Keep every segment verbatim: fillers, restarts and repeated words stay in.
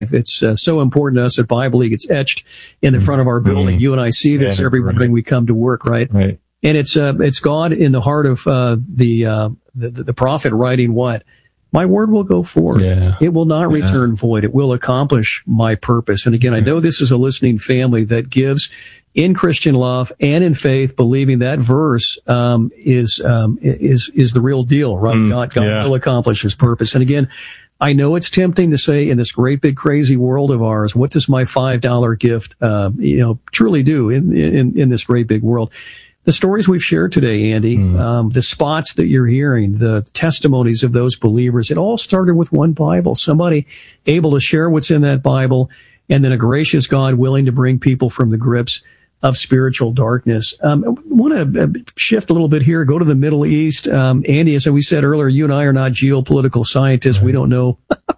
It's uh, so important to us that Bible League gets etched in the front of our building. Mm-hmm. You and I see this yeah, every morning right. we come to work, right? Right. And it's uh, it's God in the heart of uh, the, uh, the the prophet writing what? My word will go forth. Yeah. It will not yeah. return void. It will accomplish my purpose. And again, I know this is a listening family that gives in Christian love and in faith, believing that verse um, is um, is is the real deal, right? Mm, God, God yeah. will accomplish His purpose. And again, I know it's tempting to say in this great big crazy world of ours, what does my five dollar gift, uh, you know, truly do in in in this great big world? The stories we've shared today, Andy, mm. um, the spots that you're hearing, the testimonies of those believers, it all started with one Bible. Somebody able to share what's in that Bible, and then a gracious God willing to bring people from the grips of spiritual darkness. Um, I want to shift a little bit here, go to the Middle East. Um, Andy, as we said earlier, you and I are not geopolitical scientists. Right. We don't know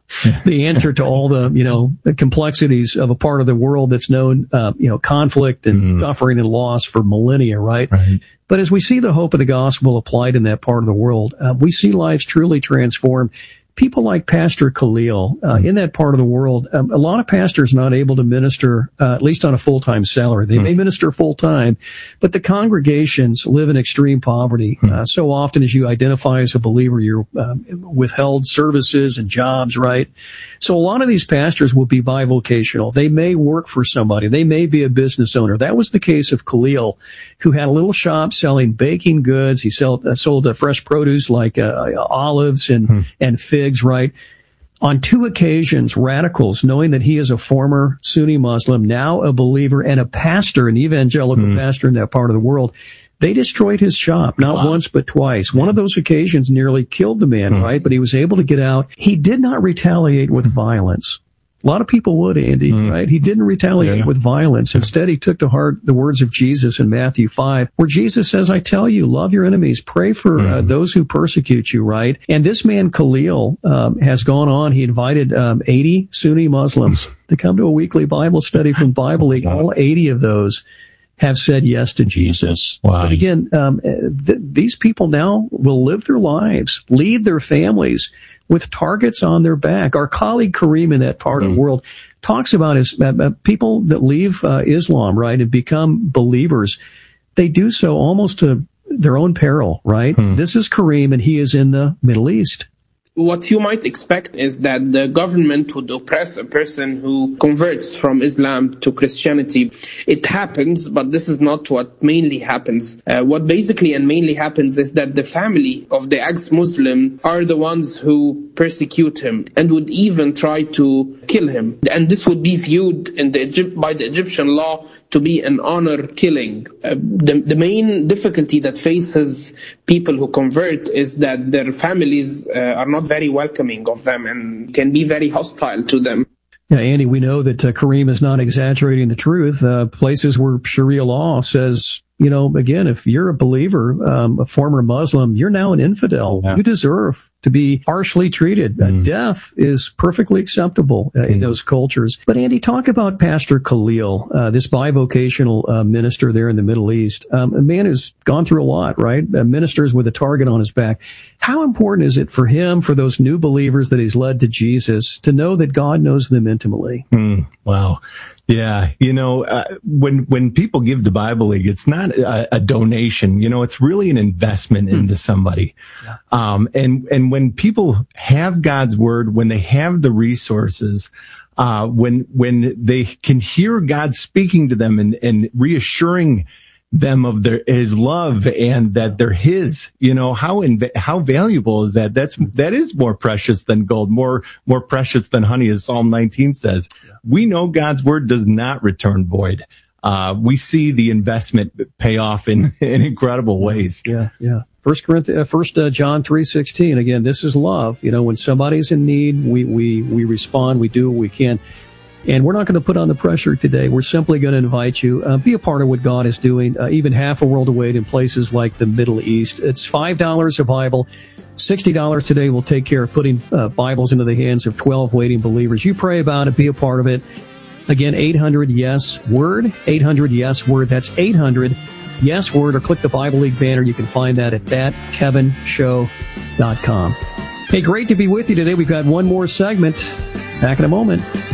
the answer to all the, you know, the complexities of a part of the world that's known, uh, you know, conflict and mm. suffering and loss for millennia, right? Right. But as we see the hope of the gospel applied in that part of the world, uh, we see lives truly transformed. People like Pastor Khalil uh, in that part of the world, um, a lot of pastors not able to minister, uh, at least on a full-time salary. They mm. may minister full-time, but the congregations live in extreme poverty. Mm. Uh, so often as you identify as a believer, you're uh, withheld services and jobs, right? So a lot of these pastors will be bivocational. They may work for somebody. They may be a business owner. That was the case of Khalil, who had a little shop selling baking goods. He sold, uh, sold uh, fresh produce like uh, olives and, mm. and fish. Right. On two occasions, radicals, knowing that he is a former Sunni Muslim, now a believer and a pastor, an evangelical mm. pastor in that part of the world, they destroyed his shop, not wow. once but twice. One of those occasions nearly killed the man, mm. right? But he was able to get out. He did not retaliate with violence. A lot of people would, Andy, mm. right? He didn't retaliate yeah. with violence. Instead, he took to heart the words of Jesus in Matthew five, where Jesus says, I tell you, love your enemies, pray for mm. uh, those who persecute you, right? And this man, Khalil, um, has gone on. He invited um, eighty Sunni Muslims to come to a weekly Bible study from Bible League. All eighty of those have said yes to Jesus. Wow. But again, um, th- these people now will live their lives, lead their families with targets on their back. Our colleague Kareem in that part mm. of the world talks about his, uh, people that leave uh, Islam, right, and become believers. They do so almost to their own peril, right? Mm. This is Kareem, and he is in the Middle East. What you might expect is that the government would oppress a person who converts from Islam to Christianity. It happens, but this is not what mainly happens. Uh, what basically and mainly happens is that the family of the ex-Muslim are the ones who persecute him and would even try to kill him. And this would be viewed in the Egypt, by the Egyptian law to be an honor killing. Uh, the, the main difficulty that faces people who convert is that their families uh, are not very welcoming of them and can be very hostile to them. Yeah, Andy, we know that uh, Kareem is not exaggerating the truth. Uh, places where Sharia law says, you know, again, if you're a believer, um, a former Muslim, you're now an infidel. Yeah. You deserve to be harshly treated. Mm. Uh, death is perfectly acceptable uh, mm. in those cultures. But Andy, talk about Pastor Khalil, uh, this bivocational uh, minister there in the Middle East. Um, a man who's gone through a lot, right? Uh, ministers with a target on his back. How important is it for him, for those new believers that he's led to Jesus, to know that God knows them intimately? Mm. Wow. Yeah, you know, uh, when when people give to Bible League, it's not a, a donation. You know, it's really an investment mm. into somebody. Yeah. Um, and and when people have God's word, when they have the resources, uh, when when they can hear God speaking to them and, and reassuring them of their his love and that they're his, you know, how inv- how valuable is that? That's that is more precious than gold, more more precious than honey, as Psalm nineteen says. Yeah. We know God's word does not return void. Uh, we see the investment pay off in, in incredible ways. Yeah, yeah. First Corinthians, First uh, John three sixteen. Again, this is love. You know, when somebody's in need, we we we respond. We do what we can. And we're not going to put on the pressure today. We're simply going to invite you, uh, be a part of what God is doing, uh, even half a world away in places like the Middle East. It's five dollars a Bible. sixty dollars today will take care of putting uh, Bibles into the hands of twelve waiting believers. You pray about it, be a part of it. Again, eight hundred yes word, eight hundred yes word. That's eight hundred yes word, or click the Bible League banner. You can find that at that kevin show dot com. Hey, great to be with you today. We've got one more segment. Back in a moment.